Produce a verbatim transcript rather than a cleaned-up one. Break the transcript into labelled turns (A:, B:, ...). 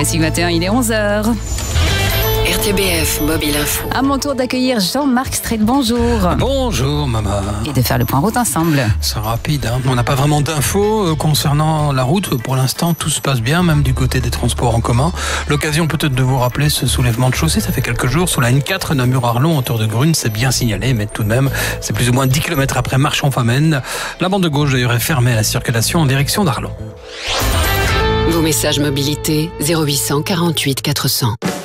A: Classique vingt et un, il est onze heures.
B: R T B F Mobile Info.
A: À mon tour d'accueillir Jean-Marc Streit, bonjour.
C: Bonjour maman.
A: Et de faire le point route ensemble.
C: C'est rapide, hein. On n'a pas vraiment d'infos euh, concernant la route. Pour l'instant, tout se passe bien, même du côté des transports en commun. L'occasion peut-être de vous rappeler ce soulèvement de chaussée. Ça fait quelques jours sur la N quatre Namur-Arlon, autour de Grune. C'est bien signalé, mais tout de même, c'est plus ou moins dix kilomètres après Marchand-Famenne. La bande de gauche d'ailleurs est fermée à la circulation en direction d'Arlon.
B: Vos messages mobilité zéro huit cent quarante-huit quatre cents.